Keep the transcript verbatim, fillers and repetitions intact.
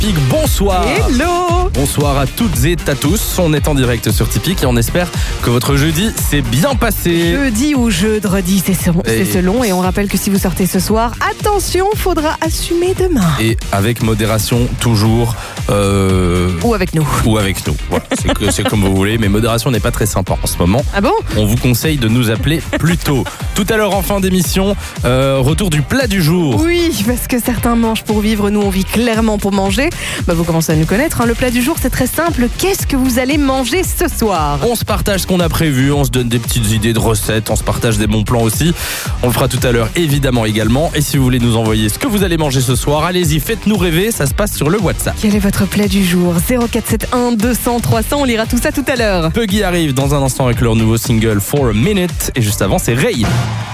Tipeee, bonsoir. Hello. Bonsoir à toutes et à tous. On est en direct sur Tipeee et on espère que votre jeudi s'est bien passé. Jeudi ou jeudi, c'est selon, c'est selon. Et on rappelle que si vous sortez ce soir, attention, faudra assumer demain. Et avec modération, toujours. Euh... Ou avec nous. Ou avec nous. Voilà, c'est, que, c'est comme vous voulez, mais modération n'est pas très sympa en ce moment. Ah bon ? On vous conseille de nous appeler plus tôt. Tout à l'heure en fin d'émission, euh, retour du plat du jour. Oui, parce que certains mangent pour vivre, nous on vit clairement pour manger. Bah, vous commencez à nous connaître, hein. Le plat du jour c'est très simple. Qu'est-ce que vous allez manger ce soir ? On se partage ce qu'on a prévu, on se donne des petites idées de recettes, on se partage des bons plans aussi. On le fera tout à l'heure évidemment également. Et si vous voulez nous envoyer ce que vous allez manger ce soir, allez-y, faites-nous rêver, ça se passe sur le WhatsApp. Quel est votre plat du jour ? zéro quatre sept un deux cents trois cents, on lira tout ça tout à l'heure. Puggy arrive dans un instant avec leur nouveau single For a Minute. Et juste avant c'est Ray.